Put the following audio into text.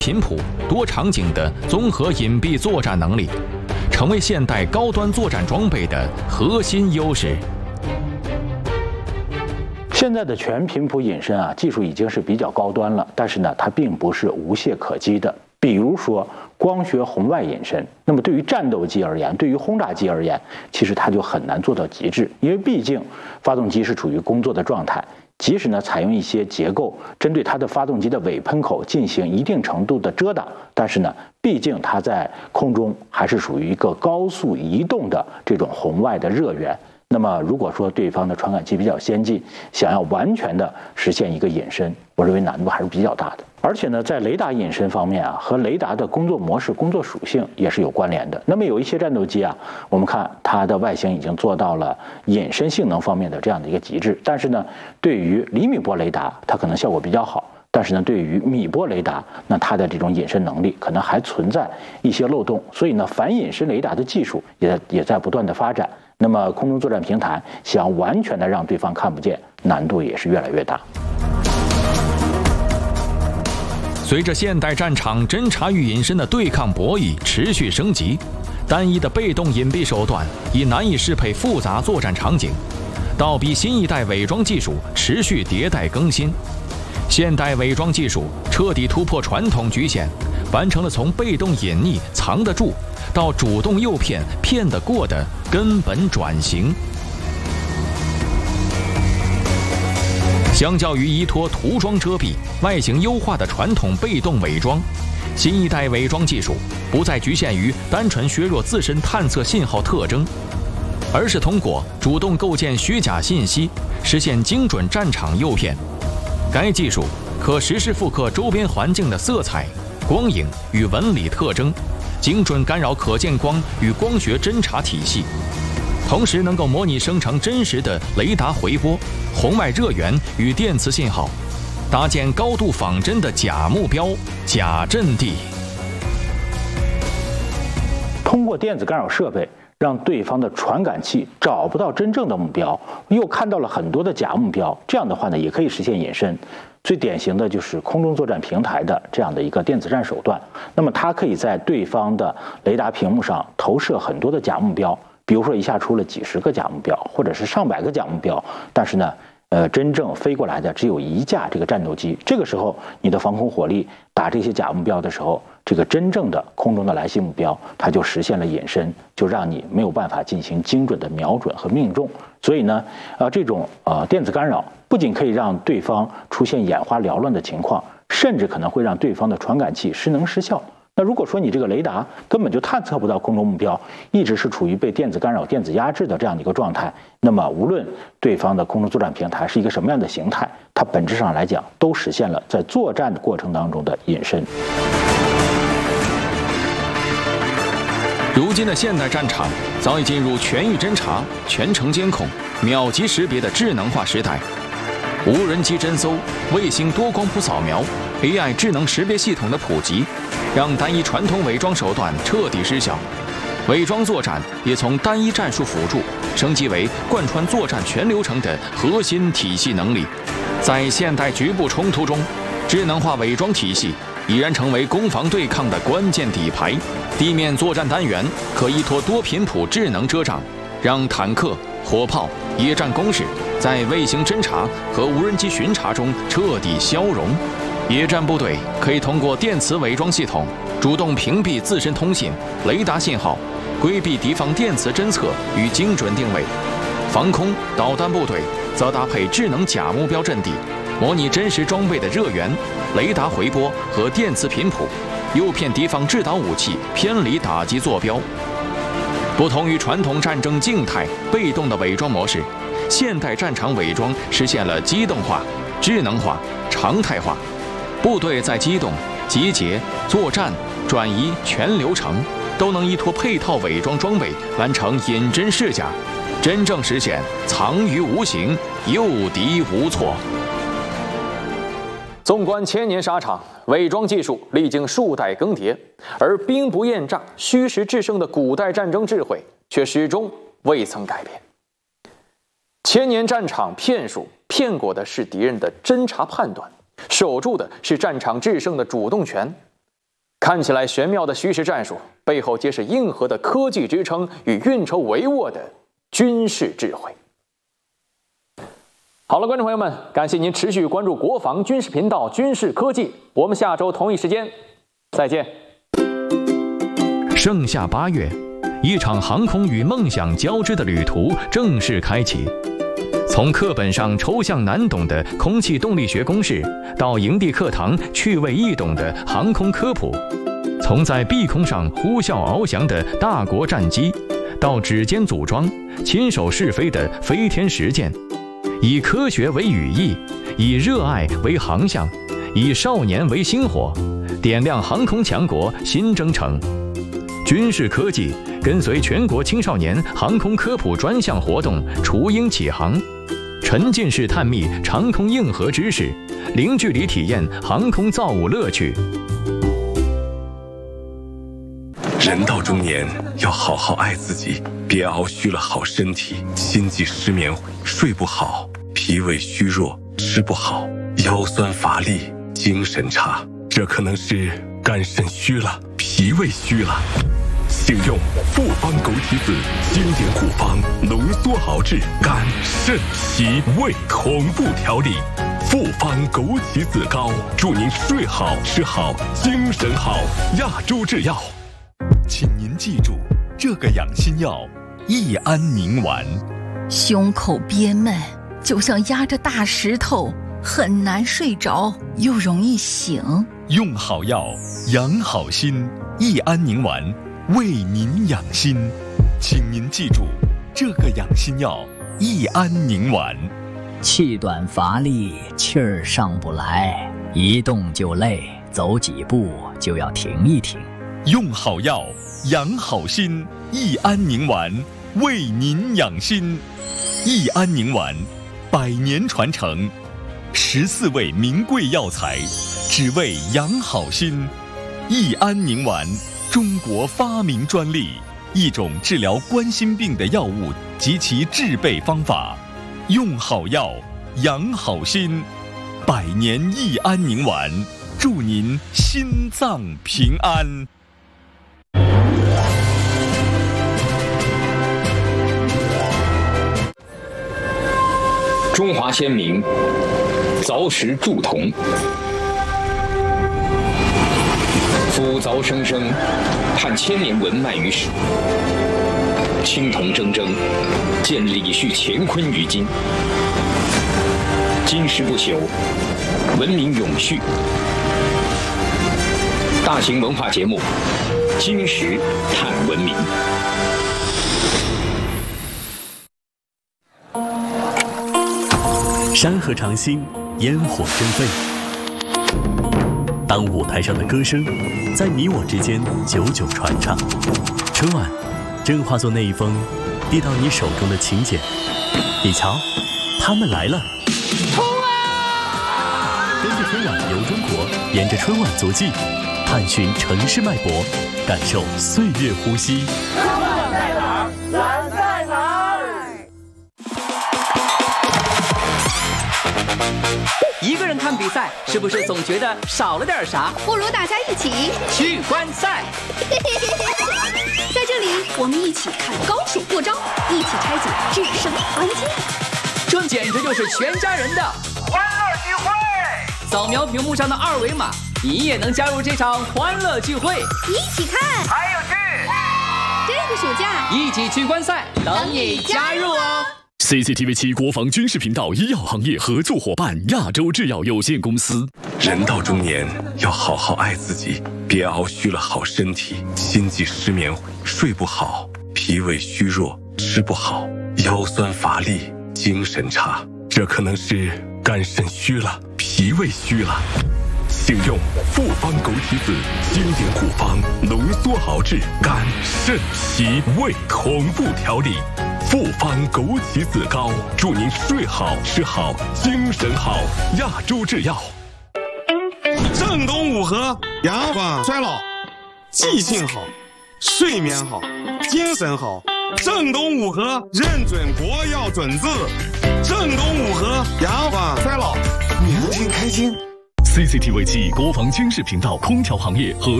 频谱、多场景的综合隐蔽作战能力，成为现代高端作战装备的核心优势。 现在的全频谱隐身技术已经是比较高端了，但是呢，它并不是无懈可击的。比如说光学红外隐身，那么对于战斗机而言，对于轰炸机而言，其实它就很难做到极致，因为毕竟发动机是处于工作的状态。即使呢采用一些结构针对它的发动机的尾喷口进行一定程度的遮挡，但是呢，毕竟它在空中还是属于一个高速移动的这种红外的热源。那么如果说对方的传感器比较先进，想要完全的实现一个隐身，我认为难度还是比较大的。而且呢，在雷达隐身方面和雷达的工作模式、工作属性也是有关联的。那么有一些战斗机我们看它的外形已经做到了隐身性能方面的这样的一个极致，但是呢，对于厘米波雷达，它可能效果比较好。但是呢，对于米波雷达，那它的这种隐身能力可能还存在一些漏洞，所以呢，反隐身雷达的技术也在不断的发展。那么，空中作战平台想要完全的让对方看不见，难度也是越来越大。 随着现代战场侦察与隐身的对抗博弈持续升级，单一的被动隐蔽手段已难以适配复杂作战场景，倒逼新一代伪装技术持续迭代更新。现代伪装技术彻底突破传统局限，完成了从被动隐匿藏得住到主动诱骗骗得过的根本转型。相较于依托涂装遮蔽、外形优化的传统被动伪装，新一代伪装技术不再局限于单纯削弱自身探测信号特征，而是通过主动构建虚假信息，实现精准战场诱骗。该技术可实时复刻周边环境的色彩、光影与纹理特征，精准干扰可见光与光学侦察体系，同时能够模拟生成真实的雷达回波、红外热源与电磁信号，搭建高度仿真的假目标、假阵地。 通过电子干扰设备，让对方的传感器找不到真正的目标，又看到了很多的假目标，这样的话呢，也可以实现隐身。最典型的就是空中作战平台的这样的一个电子战手段。那么它可以在对方的雷达屏幕上投射很多的假目标，比如说一下出了几十个假目标，或者是上百个假目标，但是呢，真正飞过来的只有一架这个战斗机。这个时候，你的防空火力打这些假目标的时候，这个真正的空中的来袭目标，它就实现了隐身，就让你没有办法进行精准的瞄准和命中。所以呢，这种电子干扰不仅可以让对方出现眼花缭乱的情况，甚至可能会让对方的传感器失能失效。那如果说你这个雷达根本就探测不到空中目标，一直是处于被电子干扰、电子压制的这样的一个状态，那么无论对方的空中作战平台是一个什么样的形态，它本质上来讲都实现了在作战的过程当中的隐身。 如今的现代战场早已进入全域侦察、全程监控、秒级识别的智能化时代。无人机侦搜、卫星多光谱扫描、AI 智能识别系统的普及，让单一传统伪装手段彻底失效。伪装作战也从单一战术辅助升级为贯穿作战全流程的核心体系能力。在现代局部冲突中，智能化伪装体系已然成为攻防对抗的关键底牌。地面作战单元可依托多频谱智能遮障，让坦克、火炮、野战工事在卫星侦察和无人机巡查中彻底消融。野战部队可以通过电磁伪装系统主动屏蔽自身通信、雷达信号，规避敌方电磁侦测与精准定位。防空导弹部队则搭配智能假目标阵地，模拟真实装备的热源、雷达回波和电磁频谱，诱骗敌方制导武器偏离打击坐标。不同于传统战争静态、被动的伪装模式，现代战场伪装实现了机动化、智能化、常态化。部队在机动、集结、作战、转移全流程都能依托配套伪装装备完成隐真试假，真正实现藏于无形、诱敌无措。纵观千年沙场，伪装技术历经数代更迭，而兵不厌诈、虚实制胜的古代战争智慧却始终未曾改变。千年战场骗术骗过的是敌人的侦察判断，守住的是战场制胜的主动权。 看起来玄妙的虚实战术，背后皆是硬核的科技支撑与运筹帷幄的军事智慧。好了，观众朋友们，感谢您持续关注国防军事频道军事科技，我们下周同一时间再见。 盛夏8月，一场航空与梦想交织的旅途正式开启。从课本上抽象难懂的空气动力学公式，到营地课堂趣味易懂的航空科普；从在碧空上呼啸翱翔的大国战机，到指尖组装、亲手试飞的飞天实践。以科学为羽翼，以热爱为航向，以少年为星火，点亮航空强国新征程。军事科技跟随全国青少年航空科普专项活动雏鹰起航，沉浸式探秘长空硬核知识，零距离体验航空造物乐趣。 人到中年，要好好爱自己，别熬虚了好身体，心悸失眠，睡不好，脾胃虚弱，吃不好，腰酸乏力，精神差，这可能是肝肾虚了，脾胃虚了。请用复方枸杞子经典古方浓缩熬制肝肾脾胃同步调理，复方枸杞子膏，祝您睡好吃好精神好。亚洲制药。 请您记住这个养心药：益安宁丸。 胸口憋闷，就像压着大石头，很难睡着，又容易醒。 用好药，养好心。益安宁丸为您养心，请您记住这个养心药：益安宁丸。 气短乏力，气儿上不来，一动就累，走几步就要停一停。 用好药，养好心。益安宁丸为您养心。益安宁丸100年传承，14味名贵药材，只为养好心。益安宁丸，中国发明专利，一种治疗冠心病的药物及其制备方法。用好药，养好心。100年益安宁丸，祝您心脏平安。 中华先民凿石铸铜，夫凿生生，盼千年文脉于史。青铜铮铮，见李旭乾坤于今。金石不朽，文明永续。大型文化节目《金石探文明》。 山河长新，烟火争飞。当舞台上的歌声在你我之间久久传唱，春晚正化作那一封递到你手中的请柬。你瞧，他们来了！冲啊！跟着春晚游中国，沿着春晚足迹，探寻城市脉搏，感受岁月呼吸。春晚在哪儿？咱在哪儿？ 一个人看比赛，是不是总觉得少了点啥？ 不如大家一起去观赛。 在这里，我们一起看高手过招，一起拆解制胜关键。 这简直就是全家人的欢乐聚会！扫描屏幕上的2维码，你也能加入这场欢乐聚会。 一起看， 还有趣！ 这个暑假一起去观赛，等你加入哦。 CCTV7国防军事频道医药行业合作伙伴亚洲制药有限公司。 人到中年，要好好爱自己，别熬虚了好身体，心悸失眠，睡不好，脾胃虚弱，吃不好，腰酸乏力，精神差，这可能是肝肾虚了，脾胃虚了。请用复方枸杞子经典古方浓缩熬制肝肾脾胃同步调理，复方枸杞子膏，祝您睡好吃好精神好。亚洲制药。 正东五合延缓衰老，记性好，睡眠好，精神好。正东五合认准国药准字，正东五合延缓衰老，年轻开心。 CCTV7国防军事频道空调行业合